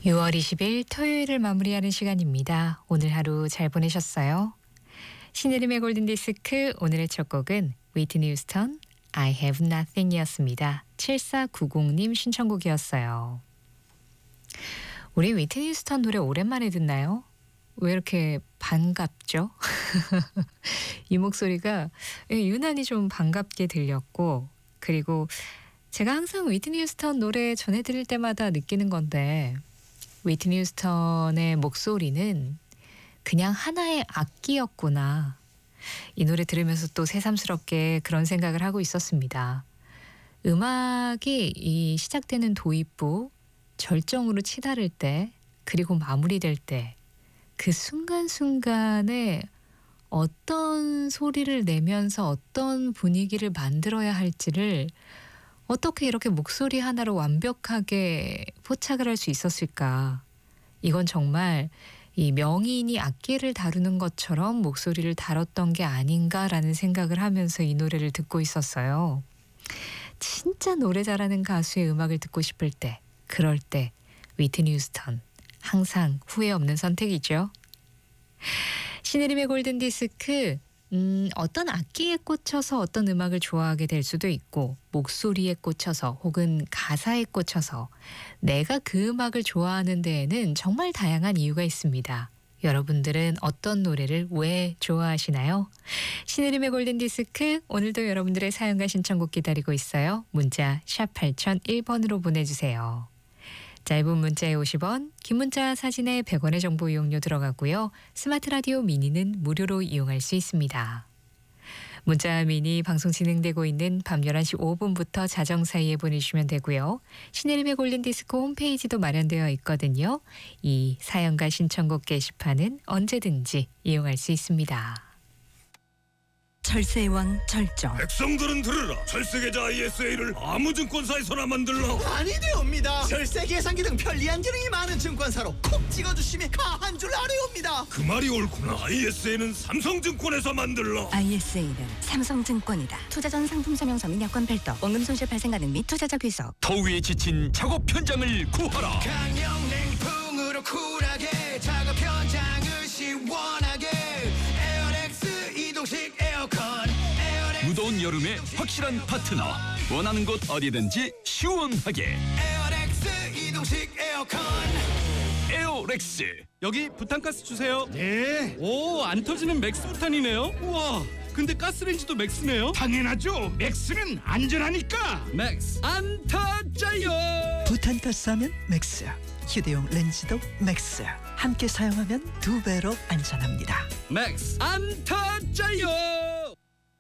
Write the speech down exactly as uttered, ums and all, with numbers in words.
유월 이십일 토요일을 마무리하는 시간입니다. 오늘 하루 잘 보내셨어요? 신혜림의 골든디스크 오늘의 첫 곡은 위트니 휴스턴 I have nothing 이었습니다. 칠사구공님 신청곡이었어요. 우리 위트니 휴스턴 노래 오랜만에 듣나요? 왜 이렇게 반갑죠? 이 목소리가 유난히 좀 반갑게 들렸고, 그리고 제가 항상 위트니 휴스턴 노래 전해드릴 때마다 느끼는 건데, 위트니 휴스턴의 목소리는 그냥 하나의 악기였구나. 이 노래 들으면서 또 새삼스럽게 그런 생각을 하고 있었습니다. 음악이 이 시작되는 도입부, 절정으로 치달을 때, 그리고 마무리될 때, 그 순간순간에 어떤 소리를 내면서 어떤 분위기를 만들어야 할지를 어떻게 이렇게 목소리 하나로 완벽하게 포착을 할 수 있었을까? 이건 정말 이 명인이 악기를 다루는 것처럼 목소리를 다뤘던 게 아닌가라는 생각을 하면서 이 노래를 듣고 있었어요. 진짜 노래 잘하는 가수의 음악을 듣고 싶을 때, 그럴 때 위트니 휴스턴 항상 후회 없는 선택이죠. 신혜림의 골든디스크, 음, 어떤 악기에 꽂혀서 어떤 음악을 좋아하게 될 수도 있고, 목소리에 꽂혀서 혹은 가사에 꽂혀서 내가 그 음악을 좋아하는 데에는 정말 다양한 이유가 있습니다. 여러분들은 어떤 노래를 왜 좋아하시나요? 신혜림의 골든디스크, 오늘도 여러분들의 사연과 신청곡 기다리고 있어요. 문자 샵 팔공공일 번으로 보내주세요. 짧은 문자에 오십 원, 긴 문자 사진에 백 원의 정보 이용료 들어가고요. 스마트 라디오 미니는 무료로 이용할 수 있습니다. 문자 미니 방송 진행되고 있는 밤 열한 시 오 분부터 자정 사이에 보내주시면 되고요. 신혜림의 골든디스크 홈페이지도 마련되어 있거든요. 이 사연과 신청곡 게시판은 언제든지 이용할 수 있습니다. 철새의 왕 절정. 백성들은 들으라. 철새계좌 아이에스에이를 아무 증권사에서나 만들라. 아니 되옵니다. 절세 계산기 등 편리한 기능이 많은 증권사로 콕 찍어주시면 가한 줄 아뢰옵니다. 그 말이 옳구나. 아이에스에이는 삼성증권에서 만들라. 아이에스에이는 삼성증권이다. 투자 전 상품 설명서 및 여건 별도, 원금 손실 발생 가능 및 투자자 귀속. 더위에 지친 작업 현장을 구하라. 강력 냉풍으로 쿨하게 작업 현장을 시원하게 에어렉스 이동식 에어컨. 에어렉스 무더운 여름에 확실한 파트너. 원하는 곳 어디든지 시원하게. 에어렉스 이동식 에어컨. 에어렉스. 여기 부탄가스 주세요. 네. 오, 안 터지는 맥스 부탄이네요. 우와, 근데 가스레인지도 맥스네요. 당연하죠. 맥스는 안전하니까. 맥스 안 터져요. 부탄가스 하면 맥스, 휴대용 렌즈도 맥스. 함께 사용하면 두 배로 안전합니다. 맥스 안 터져요.